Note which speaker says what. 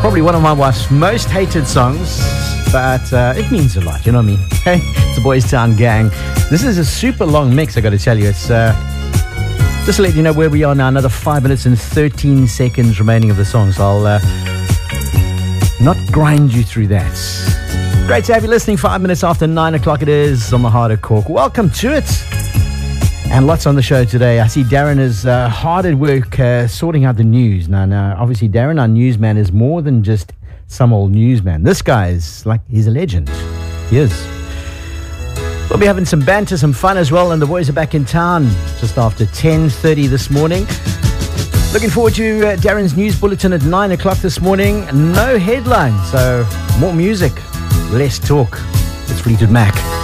Speaker 1: Probably one of my wife's most hated songs, but it means a lot, you know what I mean? Hey, it's the Boys Town Gang. This is a super long mix, I got to tell you. It's just to let you know where we are now. Another 5 minutes and 13 seconds remaining of the song, so I'll not grind you through that. Great to have you listening. 5 minutes after 9 o'clock it is on the Heart of Cork. Welcome to it. And lots on the show today. I see Darren is hard at work sorting out the news. Now, obviously, Darren, our newsman, is more than just some old newsman. This guy is he's a legend. He is. We'll be having some banter, some fun as well, and the boys are back in town just after 10:30 this morning. Looking forward to Darren's news bulletin at 9 o'clock this morning. No headlines, so more music, less talk. It's Fleetwood Mac.